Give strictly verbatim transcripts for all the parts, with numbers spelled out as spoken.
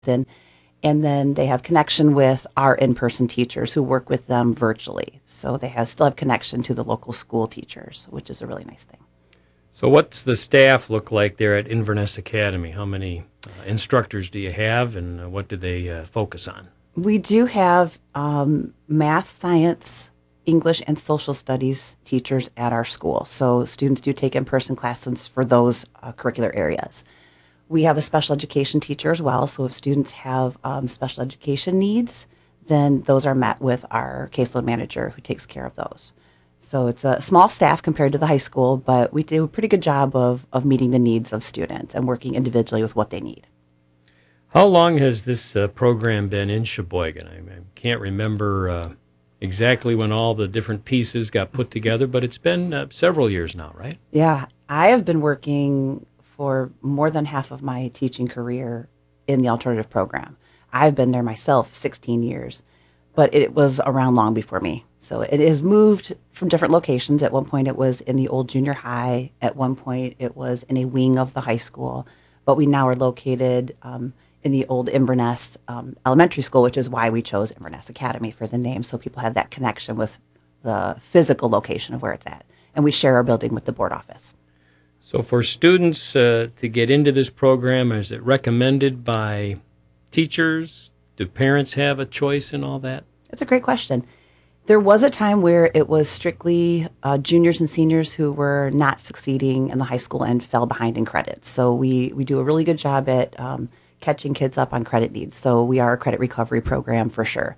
in. And then they have connection with our in-person teachers who work with them virtually. So they have, still have connection to the local school teachers, which is a really nice thing. So what's the staff look like there at Inverness Academy? How many uh, instructors do you have, and uh, what do they uh, focus on? We do have um, math, science, English, and social studies teachers at our school. So students do take in-person classes for those uh, curricular areas. We have a special education teacher as well. So if students have um, special education needs, then those are met with our caseload manager who takes care of those. So it's a small staff compared to the high school, but we do a pretty good job of, of meeting the needs of students and working individually with what they need. How long has this uh, program been in Sheboygan? I, I can't remember uh, exactly when all the different pieces got put together, but it's been uh, several years now, right? Yeah, I have been working for more than half of my teaching career in the alternative program. I've been there myself sixteen years, but it was around long before me. So it has moved from different locations. At one point it was in the old junior high. At one point it was in a wing of the high school. But we now are located um, in the old Inverness um, Elementary School, which is why we chose Inverness Academy for the name, so people have that connection with the physical location of where it's at. And we share our building with the board office. So for students uh, to get into this program, is it recommended by teachers? Do parents have a choice in all that? That's a great question. There was a time where it was strictly uh, juniors and seniors who were not succeeding in the high school and fell behind in credits. So we, we do a really good job at um, catching kids up on credit needs. So we are a credit recovery program for sure.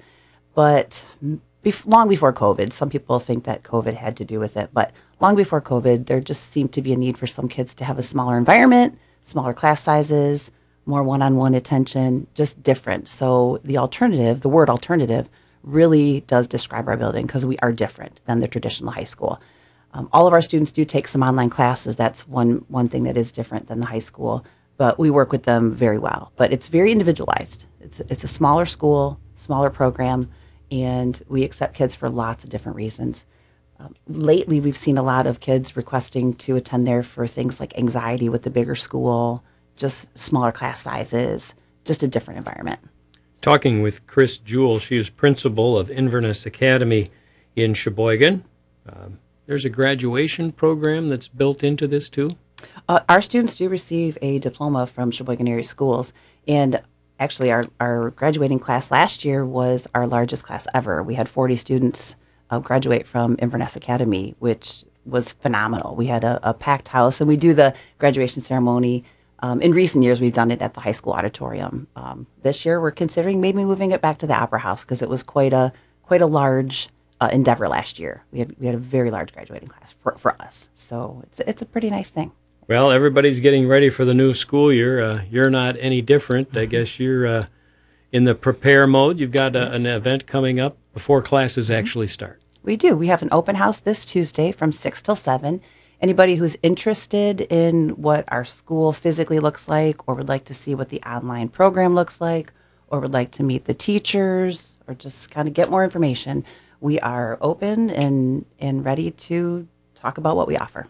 But bef- long before COVID, some people think that COVID had to do with it, but long before COVID, there just seemed to be a need for some kids to have a smaller environment, smaller class sizes, more one-on-one attention, just different. So the alternative, the word alternative, really does describe our building because we are different than the traditional high school. Um, all of our students do take some online classes. That's one one thing that is different than the high school, but we work with them very well. But it's very individualized. It's it's a smaller school, smaller program, and we accept kids for lots of different reasons. Um, lately, we've seen a lot of kids requesting to attend there for things like anxiety with the bigger school, just smaller class sizes, just a different environment. Talking with Chris Jewell. She is principal of Inverness Academy in Sheboygan. Um, there's a graduation program that's built into this too? Uh, our students do receive a diploma from Sheboygan Area Schools, and actually our, our graduating class last year was our largest class ever. We had forty students uh, graduate from Inverness Academy, which was phenomenal. We had a, a packed house, and we do the graduation ceremony. Um, in recent years, we've done it at the high school auditorium. Um, this year, we're considering maybe moving it back to the Opera House because it was quite a quite a large uh, endeavor last year. We had we had a very large graduating class for, for us, so it's it's a pretty nice thing. Well, everybody's getting ready for the new school year. Uh, you're not any different. Mm-hmm. I guess you're uh, in the prepare mode. You've got a, an event coming up before classes mm-hmm. actually start. We do. We have an open house this Tuesday from six till seven. Anybody who's interested in what our school physically looks like, or would like to see what the online program looks like, or would like to meet the teachers, or just kind of get more information, we are open and, and ready to talk about what we offer.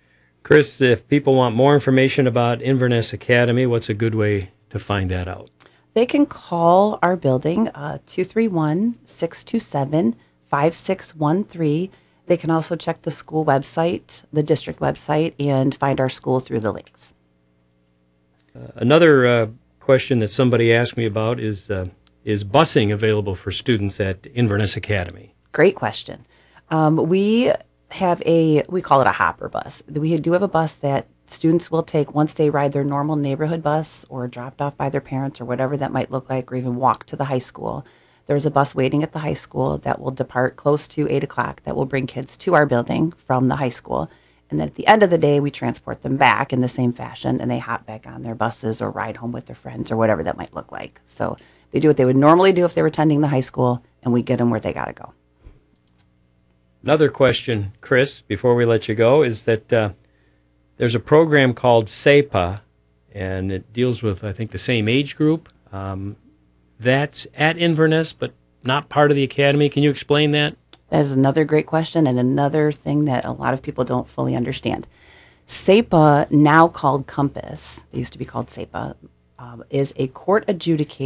Chris, if people want more information about Inverness Academy, what's a good way to find that out? They can call our building, uh, two three one, six two seven, five six one three. They can also check the school website, the district website, and find our school through the links. Uh, another uh, question that somebody asked me about is, uh, is busing available for students at Inverness Academy? Great question. Um, we have a, we call it a hopper bus. We do have a bus that students will take once they ride their normal neighborhood bus or dropped off by their parents or whatever that might look like, or even walk to the high school. There's a bus waiting at the high school that will depart close to eight o'clock that will bring kids to our building from the high school. And then at the end of the day, we transport them back in the same fashion, and they hop back on their buses or ride home with their friends or whatever that might look like. So they do what they would normally do if they were attending the high school, and we get them where they got to go. Another question, Chris, before we let you go, is that uh, there's a program called SEPA, and it deals with, I think, the same age group. Um, That's at Inverness, but not part of the academy. Can you explain that? That is another great question, and another thing that a lot of people don't fully understand. SEPA, now called Compass, they used to be called SEPA, um, is a court adjudicated